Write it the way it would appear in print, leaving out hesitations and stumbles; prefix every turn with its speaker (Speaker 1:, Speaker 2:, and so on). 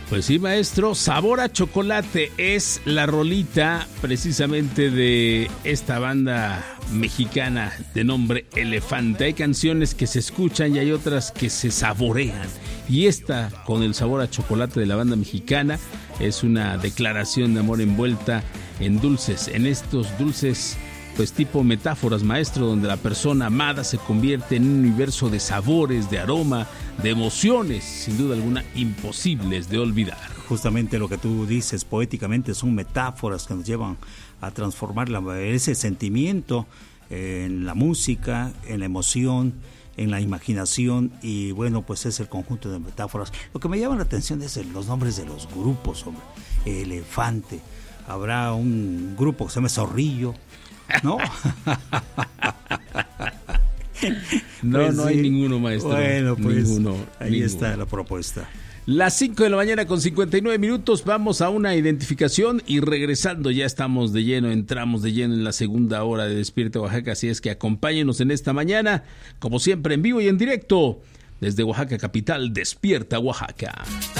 Speaker 1: Pues sí, maestro, Sabor a Chocolate es la rolita precisamente de esta banda mexicana de nombre Elefante. Hay canciones que se escuchan y hay otras que se saborean. Y esta, con el sabor a chocolate de la banda mexicana, es una declaración de amor envuelta en dulces, en estos dulces pues tipo metáforas, maestro, donde la persona amada se convierte en un universo de sabores, de aroma, de emociones, sin duda alguna imposibles de olvidar.
Speaker 2: Justamente lo que tú dices poéticamente son metáforas que nos llevan a transformar ese sentimiento en la música, en la emoción, en la imaginación, y bueno, pues es el conjunto de metáforas. Lo que me llama la atención es los nombres de los grupos, hombre. Elefante, habrá un grupo que se llama Zorrillo, ¿no?
Speaker 1: No,
Speaker 2: pues
Speaker 1: no
Speaker 2: sí.
Speaker 1: Hay ninguno, maestro.
Speaker 2: Bueno, pues
Speaker 1: ninguno.
Speaker 2: Está la propuesta.
Speaker 1: Las 5 de la mañana con 59 minutos, vamos a una identificación y regresando ya entramos de lleno en la segunda hora de Despierta Oaxaca, así es que acompáñenos en esta mañana, como siempre en vivo y en directo, desde Oaxaca capital, Despierta Oaxaca.